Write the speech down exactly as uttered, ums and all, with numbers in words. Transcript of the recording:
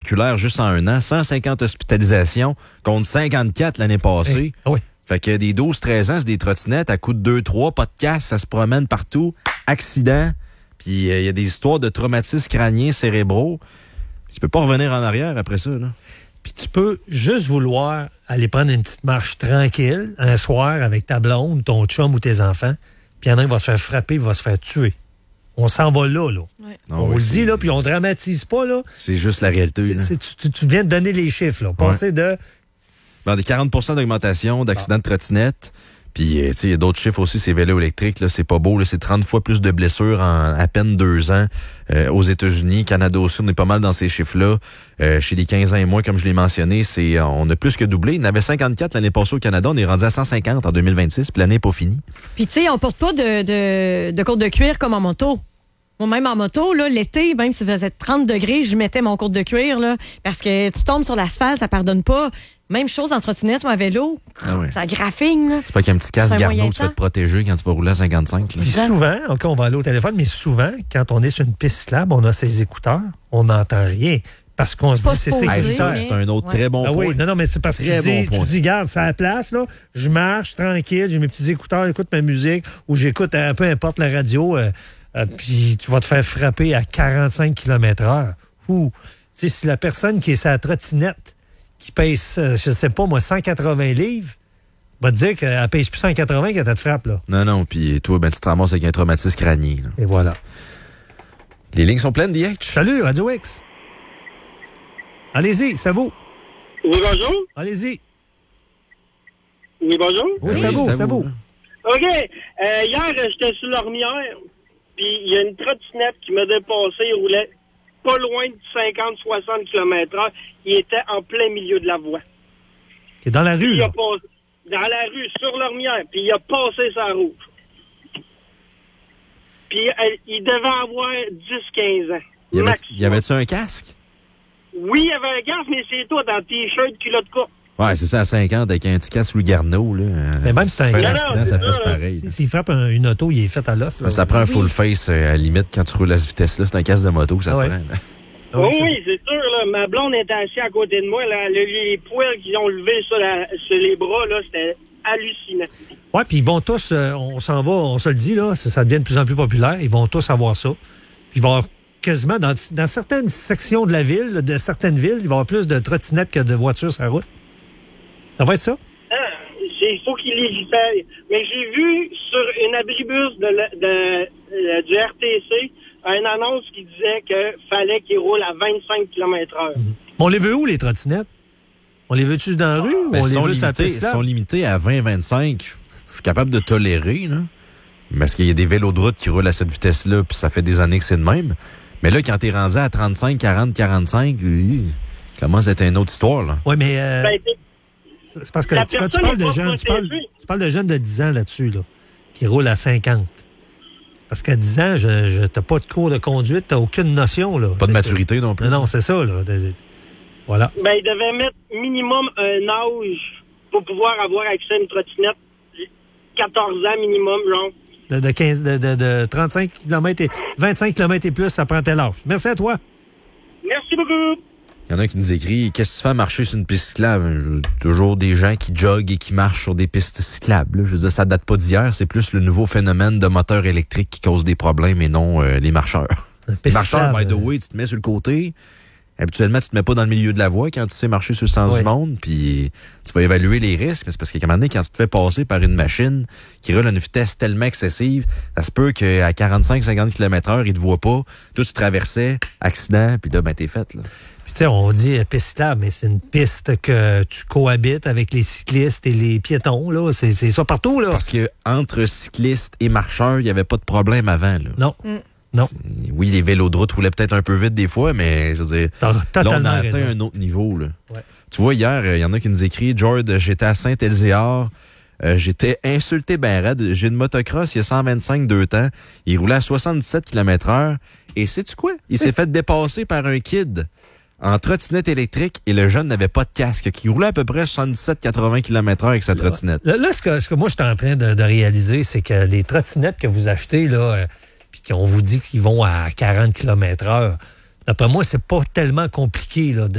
cardiovasculaire juste en un an, cent cinquante hospitalisations contre cinquante-quatre l'année passée. Eh, oui. Fait que des douze treize ans, c'est des trottinettes à coups de deux trois, pas de casse, ça se promène partout, accident, puis il euh, y a des histoires de traumatismes crâniens cérébraux. Tu peux pas revenir en arrière après ça, là. Puis tu peux juste vouloir aller prendre une petite marche tranquille un soir avec ta blonde, ton chum ou tes enfants, puis il y en a un qui va se faire frapper, il va se faire tuer. On s'en va là, là. Ouais. Ah on oui, vous le c'est- dit, là, puis on dramatise pas, là. C'est juste la réalité. C'est- là. c'est- tu, tu- tu viens de donner les chiffres, là. Passer de... Dans des quarante pour cent d'augmentation d'accidents de trottinette. Puis, euh, tu sais, il y a d'autres chiffres aussi, ces vélos électriques, là, c'est pas beau, là, c'est trente fois plus de blessures en à peine deux ans euh, aux États-Unis. Canada aussi, on est pas mal dans ces chiffres-là. Euh, chez les quinze ans et moins, comme je l'ai mentionné, c'est on a plus que doublé. Il y en avait cinquante-quatre l'année passée au Canada, on est rendu à cent cinquante en deux mille vingt-six, puis l'année n'est pas finie. Puis, tu sais, on porte pas de, de, de côte de cuir comme en moto. Moi-même en moto, là, l'été, même si faisait trente degrés, je mettais mon côte de cuir, là, parce que tu tombes sur l'asphalte, ça pardonne pas. Même chose en trottinette ou en vélo. Ah oui. Ça graphine, là. C'est pas qu'il y a un petit C'est un casque moyen Garneau que tu vas temps. te protéger quand tu vas rouler à cinquante-cinq. là. Puis souvent, OK, on va aller au téléphone, mais souvent, quand on est sur une piste cyclable, on a ses écouteurs, on n'entend rien. Parce qu'on se Pas dit, c'est supposé. Hey, sécuritaire. ça, c'est un autre Ouais. très bon Ah point. oui, non, non, mais c'est parce que tu Très dis, bon tu point. dis, garde, c'est à la place, là. Je marche tranquille, j'ai mes petits écouteurs, j'écoute ma musique, ou j'écoute, euh, peu importe la radio, euh, euh, puis tu vas te faire frapper à quarante-cinq kilomètres heure. Ouh. Tu sais, si la personne qui est sur la trottinette, qui pèse, euh, je sais pas, moi, cent quatre-vingts livres, va te dire qu'elle pèse plus cent quatre-vingts quand elle te frappe, là. Non, non, puis toi, ben, tu te ramasses avec un traumatisme crânien. là. Et voilà. Les lignes sont pleines, D H. Salut, Radio X. Allez-y, c'est à vous. Oui, bonjour. Allez-y. Oui, bonjour. Oui, c'est à vous, c'est à vous. OK. Euh, hier, euh, j'étais sur l'Ormière, puis il y a une trottinette qui m'a dépassé. Il roulait pas loin de cinquante à soixante kilomètres heure. Il était en plein milieu de la voie. T'es dans la Puis rue, il a là. passé dans la rue, sur l'Ormière, puis il a passé sa rouge. Puis euh, il devait avoir dix à quinze ans. Y avait- maximum. y avait-tu un casque? Oui, il y avait un gaz, mais c'est tout en T-shirt, culotte courte. Ouais, c'est ça, à cinquante, avec un petit casque Louis Garneau, là. Mais même si c'est un tu fais gars- accident, ça Non, fait non, pareil. Si- là. S'il frappe un- une auto, il est fait à l'os. là. Ben, ça prend un full face, euh, à la limite, quand tu roules à cette vitesse-là. C'est un casque de moto que ça Ah te ouais. prend. là. Ah Oui, c'est- oui, c'est sûr. Là, ma blonde était assise à côté de moi. Là, le- les poils qu'ils ont levés sur, la- sur les bras, là, c'était hallucinant. Ouais, puis ils vont tous, euh, on s'en va, on se le dit, là, ça, ça devient de plus en plus populaire. Ils vont tous avoir ça. Puis il va y avoir quasiment, dans, dans certaines sections de la ville, de certaines villes, il va y avoir plus de trottinettes que de voitures sur la route. Ça va être ça? Ah, c'est- il faut qu'ils légifèrent. Mais j'ai vu sur une abribus de, la- de, euh, du R T C une annonce qui disait qu'il fallait qu'il roule à vingt-cinq kilomètres heure. Mais on les veut où, les trottinettes? On les veut-tu dans la rue ou Ben, on ils les sont veut sur la limités, piste ils là? sont limités à vingt à vingt-cinq. Je suis capable de tolérer, là. Parce qu'il y a des vélos de route qui roulent à cette vitesse-là, puis ça fait des années que c'est de même. Mais là, quand t'es rendu à trente-cinq, quarante, quarante-cinq, oui, commence à être une autre histoire, là. Oui, mais euh, Ben, t'es- c'est parce que la tu, tu personne parles est de pas jeunes, tu parles, protégée. tu parles de jeunes de dix ans là-dessus, là, qui roulent à cinquante. Parce qu'à dix ans, je, je, t'as pas de cours de conduite, t'as aucune notion, là. Pas de maturité non plus. Non, non, c'est ça, là. Voilà. ben, il devait mettre minimum un âge pour pouvoir avoir accès à une trottinette. quatorze ans minimum, genre. De, de, quinze, de, de, de trente-cinq kilomètres et vingt-cinq kilomètres et plus, ça prend tel âge. Merci à toi. Merci beaucoup. Il y en a qui nous écrit, qu'est-ce que tu fais à marcher sur une piste cyclable? Je- Toujours des gens qui joguent et qui marchent sur des pistes cyclables. là. Je veux dire, ça date pas d'hier, c'est plus le nouveau phénomène de moteurs électriques qui cause des problèmes et non euh, les marcheurs. Les marcheurs, by the way, tu te mets sur le côté. Habituellement, tu te mets pas dans le milieu de la voie quand tu sais marcher sur le sens Oui. du monde, puis tu vas évaluer les risques. Mais c'est parce qu'à un moment donné, quand tu te fais passer par une machine qui roule à une vitesse tellement excessive, ça se peut qu'à quarante-cinq à cinquante kilomètres heure, il te voit pas. Toi, tu traversais, accident, puis là, ben, t'es fait, là. Puis, tu sais, on dit euh, piste cyclable, mais c'est une piste que tu cohabites avec les cyclistes et les piétons, là. C'est, c'est ça partout, là. Parce que entre cyclistes et marcheurs, il n'y avait pas de problème avant, là. Non. Non. Oui, les vélos de route roulaient peut-être un peu vite des fois, mais je veux dire, T'as là, on totalement a atteint raison. un autre niveau. Là. Ouais. Tu vois, hier, il y en a qui nous écrit, George, j'étais à Saint-Élézéard, euh, j'étais insulté ben raide. J'ai une motocross, il y a cent vingt-cinq deux temps. Il roulait à soixante-dix-sept kilomètres heure. Et sais-tu quoi? Il s'est fait dépasser par un kid en trottinette électrique et le jeune n'avait pas de casque, qui roulait à peu près soixante-dix-sept à quatre-vingts kilomètres heure avec sa trottinette. Là, là, ce, que, ce que moi, je suis en train de, de réaliser, c'est que les trottinettes que vous achetez, là, euh, puis qu'on vous dit qu'ils vont à quarante kilomètres heure, d'après moi, c'est pas tellement compliqué, là, de